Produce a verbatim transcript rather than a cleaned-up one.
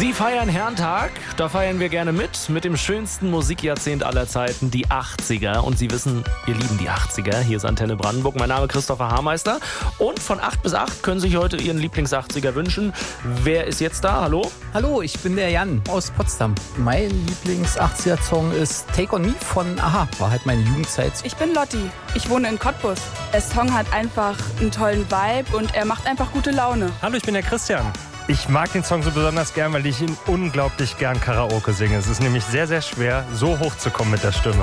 Sie feiern Herrentag, da feiern wir gerne mit, mit dem schönsten Musikjahrzehnt aller Zeiten, die achtziger. Und Sie wissen, wir lieben die achtziger. Hier ist Antenne Brandenburg, mein Name ist Christopher Hameister. Und von acht bis acht können Sie sich heute Ihren Lieblings-achtziger wünschen. Wer ist jetzt da? Hallo? Hallo, ich bin der Jan aus Potsdam. Mein Lieblings-achtziger-Song ist Take On Me von Aha. War halt meine Jugendzeit. Ich bin Lotti. Ich wohne in Cottbus. Der Song hat einfach einen tollen Vibe und er macht einfach gute Laune. Hallo, ich bin der Christian. Ich mag den Song so besonders gern, weil ich ihn unglaublich gern Karaoke singe. Es ist nämlich sehr, sehr schwer, so hoch zu kommen mit der Stimme.